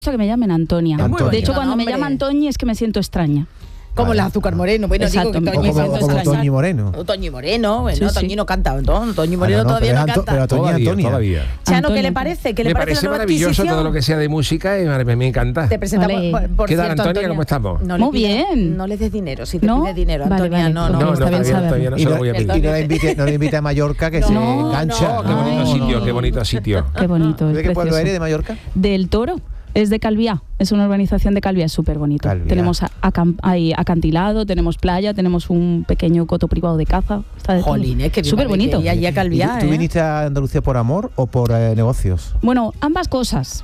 Que me llamen Antonia. De hecho, cuando me llaman Toñi es que me siento extraña. Como la Azúcar Moreno. Bueno, exacto, digo que Toñi como Toñi Moreno. Toñi Moreno, bueno, sí, Toñi no canta, Toñi Moreno todavía no canta. Pero todavía. Chano, ¿qué le parece? ¿Qué le parece la maravilloso todo lo que sea de música y me encanta. Te presentamos, por ¿Qué tal, cierto, Antonia? ¿Cómo estamos? No muy bien. No les des dinero, si te pides dinero, Antonia, vale. No, está bien Antonia, no se lo voy a pedir. Y no le invite a Mallorca, que se engancha. Qué bonito sitio, qué bonito sitio. Qué bonito. ¿De qué pueblo eres, de Mallorca? Del Toro. Es de Calviá, es una urbanización de Calviá, es súper bonito. Tenemos ahí acantilado, tenemos playa, tenemos un pequeño coto privado de caza. Jolines, que súper bonito. Y allí a Calviá, ¿Tú viniste a Andalucía por amor o por negocios? Bueno, ambas cosas.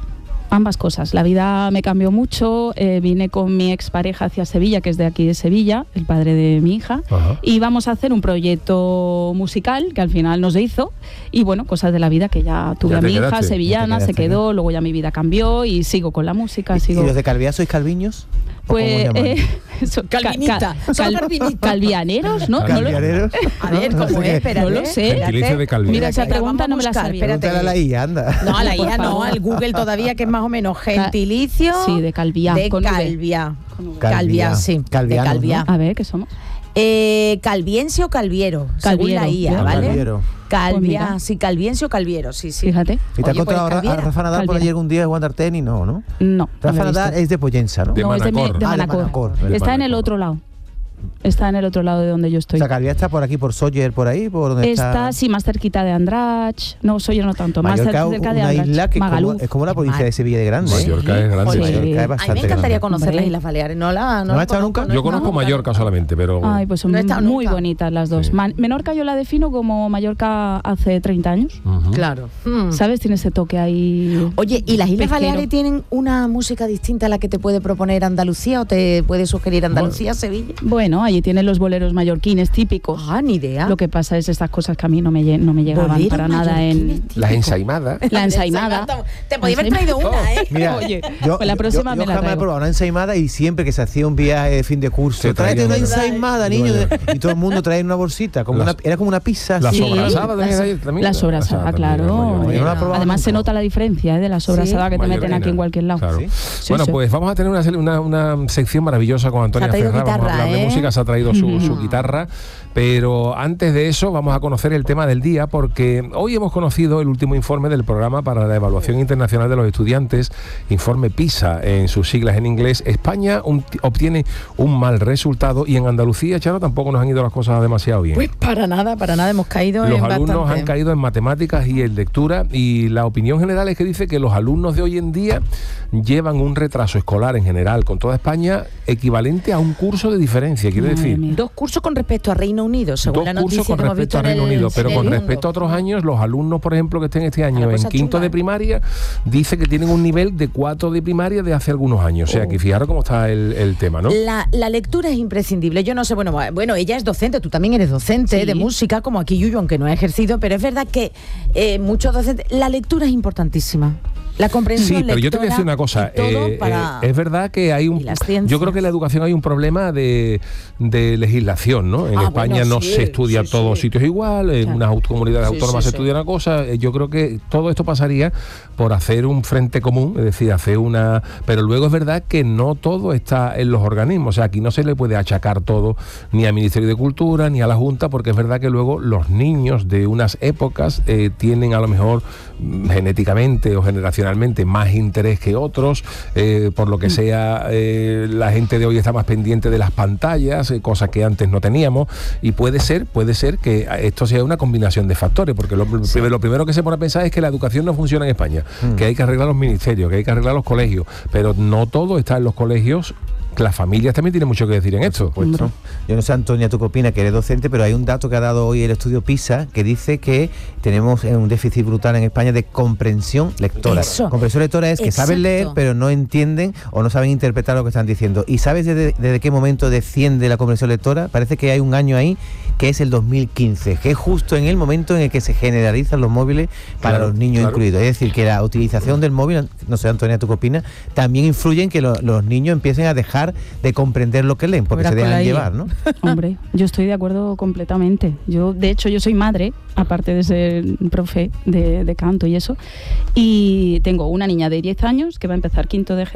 La vida me cambió mucho, vine con mi expareja hacia Sevilla, que es de aquí de Sevilla, el padre de mi hija, y vamos a hacer un proyecto musical que al final nos hizo, y bueno, cosas de la vida, que ya tuve a mi hija sevillana, se quedó, luego ya mi vida cambió y sigo con la música. ¿Y los de Calviá sois calviños? Pues calvinita, calvianeros, ¿no? ¿Calvianeros? A ver, ¿cómo es? Espérate. No lo sé. Gentilicio de Calviá. Mira, esa pregunta no me la sabía. Pregúntale a la IA, anda. No, a la IA no, al Google todavía, que es más o menos gentilicio. Sí, de Calviá. De Calviá. Calviá, sí. Calvianos, de Calviá. ¿no? A ver, ¿qué somos? Calviense o calviero, según la IA, ¿vale? Calviá, pues sí, calviense o calviero, sí. Fíjate. ¿Y te has encontrado a Rafa Nadal por allí algún día jugando al tenis? No. No. Rafa Nadal es de Pollensa, ¿no? De Manacor. Es de Manacor. Está en el otro lado. Está en el otro lado de donde yo estoy. O sea, Calviá está por aquí, por Sóller, por ahí, por donde está. Sí, más cerquita de Andrach. No, Sóller no tanto, Mallorca, más cerca de una Andrach. isla que Magaluf. es como la provincia de Sevilla de grande. Mallorca es grande. Sí. Mallorca es bastante. A mí me encantaría grande. conocer las Islas Baleares. ¿No has estado nunca? Yo conozco Mallorca solamente, pero... Ay, pues son muy bonitas las dos. Sí. Menorca yo la defino como Mallorca hace 30 años. Claro. ¿Sabes? Tiene ese toque ahí. Oye, ¿y las Islas Baleares tienen una música distinta a la que te puede proponer Andalucía o te puede sugerir Andalucía, Sevilla? Bueno, allí tienen los boleros mallorquines típicos. Ni idea. Lo que pasa es estas cosas que a mí no me llegaban Bolero para nada en... Las ensaimadas. La ensaimada. Te podía haber traído una, ¿eh? Mira, oye, pues la próxima me la jamás he traigo. probado una ensaimada y siempre que se hacía un viaje de fin de curso, tráete una ensaimada, niño, y todo el mundo trae una bolsita, era como una pizza. La así. sobrasada también. La sobrasada, claro. Además se nota la diferencia de la sobrasada que te meten aquí en cualquier lado. Claro. Sí, bueno, pues vamos a tener una sección maravillosa con Antonia Ferrara. Vamos a hablar de música, se ha traído su guitarra. Pero antes de eso vamos a conocer el tema del día, porque hoy hemos conocido el último informe del Programa para la Evaluación Internacional de los Estudiantes, informe PISA en sus siglas en inglés. España obtiene un mal resultado y en Andalucía, Charo, tampoco nos han ido las cosas demasiado bien. Pues para nada hemos caído los en alumnos bastante. han caído en matemáticas y en lectura, y la opinión general es que dice que los alumnos de hoy en día llevan un retraso escolar en general con toda España equivalente a un curso de diferencia, quiere decir. 2 cursos con respecto a Reino Unido, según la noticia con que hemos respecto visto a Reino Unido, pero con mundo. respecto a otros años, los alumnos, por ejemplo, que estén este año en quinto de primaria, dice que tienen un nivel de 4 de primaria de hace algunos años. O sea, que fijaros cómo está el tema, ¿no? La lectura es imprescindible. Yo no sé, bueno, ella es docente, tú también eres docente de música, como aquí Yuyu, aunque no ha ejercido, pero es verdad que muchos docentes, la lectura es importantísima. La comprensión pero yo te voy a decir una cosa, es verdad que hay yo creo que en la educación hay un problema de legislación, ¿no? En España no se estudia en todos sitios igual, en unas comunidades autónomas se estudia una cosa. Yo creo que todo esto pasaría por hacer un frente común, es decir, pero luego es verdad que no todo está en los organismos, o sea, aquí no se le puede achacar todo ni al Ministerio de Cultura ni a la Junta, porque es verdad que luego los niños de unas épocas tienen a lo mejor genéticamente o generacionalmente más interés que otros, por lo que sea, la gente de hoy está más pendiente de las pantallas, cosas que antes no teníamos, y puede ser que esto sea una combinación de factores, porque lo primero que se pone a pensar es que la educación no funciona en España, que hay que arreglar los ministerios, que hay que arreglar los colegios, pero no todo está en los colegios. Las familias también tienen mucho que decir en esto. Yo no sé, Antonia, tú qué opinas, que eres docente, pero hay un dato que ha dado hoy el estudio PISA que dice que tenemos un déficit brutal en España de comprensión lectora. Comprensión lectora es que saben leer, pero no entienden o no saben interpretar lo que están diciendo. ¿Y sabes desde qué momento desciende la comprensión lectora? Parece que hay un año ahí que es el 2015, que es justo en el momento en el que se generalizan los móviles para los niños incluidos. Es decir, que la utilización del móvil, no sé, Antonia, ¿tú qué opinas? También influye en que los niños empiecen a dejar dejar de comprender lo que leen, porque se dejan llevar, ¿no? Hombre, yo estoy de acuerdo completamente. De hecho, yo soy madre, aparte de ser profe de canto y eso, y tengo una niña de 10 años que va a empezar quinto de